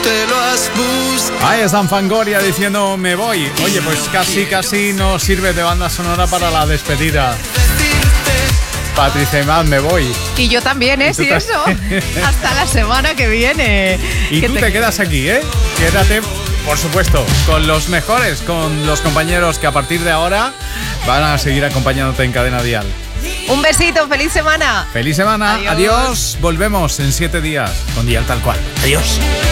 te lo has buscado. Ahí está Fangoria diciendo me voy. Oye, pues casi nos sirve de banda sonora para la despedida. Patricia Imad, me voy. Y yo también, ¿eh? Sí, eso. Hasta la semana que viene. Y tú te quedas aquí, ¿eh? Quédate, por supuesto, con los mejores, con los compañeros que a partir de ahora van a seguir acompañándote en Cadena Dial. Un besito, feliz semana. Feliz semana, adiós. Volvemos en 7 días con Dial Tal Cual. Adiós.